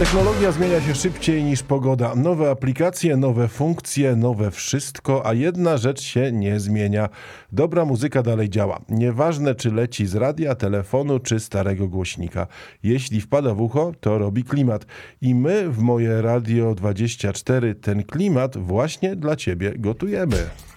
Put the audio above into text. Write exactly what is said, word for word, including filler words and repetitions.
Technologia zmienia się szybciej niż pogoda. Nowe aplikacje, nowe funkcje, nowe wszystko, a jedna rzecz się nie zmienia. Dobra muzyka dalej działa. Nieważne, czy leci z radia, telefonu, czy starego głośnika. Jeśli wpada w ucho, to robi klimat. I my w Moje Radio dwadzieścia cztery ten klimat właśnie dla Ciebie gotujemy.